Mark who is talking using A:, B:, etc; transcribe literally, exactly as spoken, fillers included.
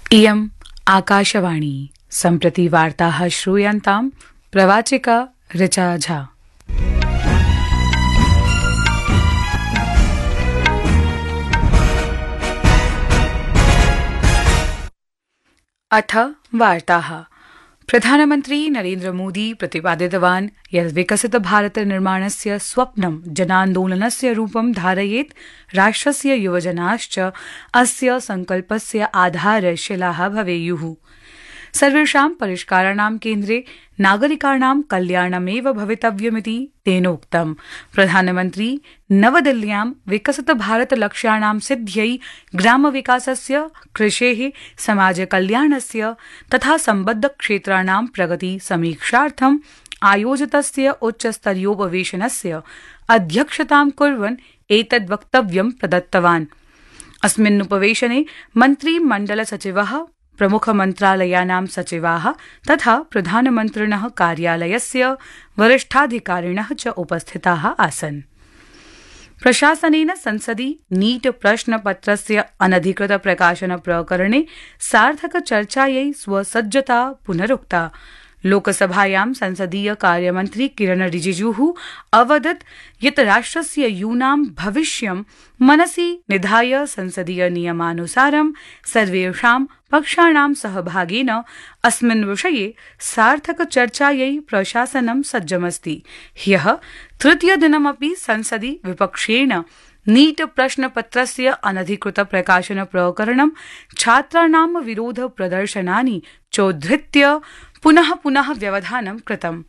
A: इयम् आकाशवाणी। सम्प्रति वार्ताः श्रूयन्ताम्। प्रवाचिका ऋचा झा। अथ वार्ताः। प्रधानमन्त्री नरेन्द्र मोदी प्रतिपादितवान् यत् विकसित भारत निर्माणस्य स्वप्नं जनान्दोलनस्य रूपं धारयेत्। राष्ट्रस्य युवजनाश्च अस्य संकल्पस्य आधारशिलाः भवेयुः। सर्वेषां परिष्काराणां केन्द्रे नागरिकाणां कल्याणमेव भवितव्यमिति तेनोक्तम्। प्रधानमन्त्री नवदिल्ल्यां विकसित भारत लक्ष्याणां सिद्ध्यै ग्रामविकासस्य, कृषेः, समाजकल्याणस्य तथा सम्बद्ध क्षेत्राणां प्रगति समीक्षार्थम् आयोजितस्य उच्चस्तरीयोपवेशनस्य अध्यक्षतां कुर्वन् एतद् वक्तव्यं प्रदत्तवान्। अस्मिन् उपवेशने मन्त्रिमण्डल सचिवः, प्रमुखमन्त्रालयानां सचिवाः तथा प्रधानमन्त्रिणः कार्यालयस्य वरिष्ठाधिकारिणः च उपस्थिताः आसन्। प्रशासनेन संसदि नीट प्रश्नपत्रस्य अनधिकृत प्रकाशन प्रकरणे सार्थक चर्चायै स्वसज्जता पुनरुक्ता। लोकसभायां संसदीय कार्यमन्त्री किरण रिजिजुः अवदत् यत् राष्ट्रस्य यूनां भविष्यं मनसि निधाय संसदीय नियमानुसारं सर्वेषां पक्षाणां सहभागेन अस्मिन् विषये सार्थक चर्चायै प्रशासनं सज्जमस्ति। ह्यः तृतीयदिनमपि संसदि विपक्षेण नीट प्रश्नपत्रस्य अनधिकृत प्रकाशन प्रकरणं छात्राणां विरोध प्रदर्शनानि चोद्धृत्य पुनः पुनः व्यवधानं कृतम्।